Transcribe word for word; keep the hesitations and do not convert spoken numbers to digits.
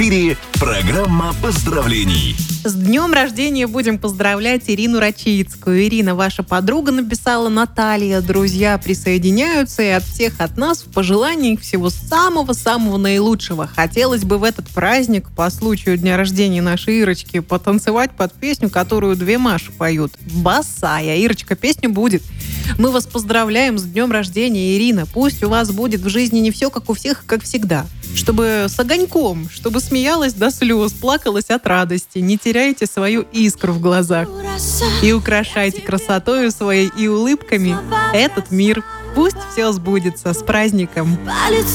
четыре. Программа поздравлений. С днем рождения будем поздравлять Ирину Рачицкую. Ирина, ваша подруга, написала Наталья. Друзья присоединяются, и от всех от нас в пожеланиях всего самого-самого наилучшего. Хотелось бы в этот праздник по случаю дня рождения нашей Ирочки потанцевать под песню, которую две Маши поют. «Босая». Ирочка, песня будет. Мы вас поздравляем с днем рождения, Ирина. Пусть у вас будет в жизни не все как у всех, как всегда. Чтобы с огоньком, чтобы смеялась до слез, плакалась от радости. Не теряйте свою искру в глазах. И украшайте красотою своей и улыбками этот мир. Пусть все сбудется. С праздником!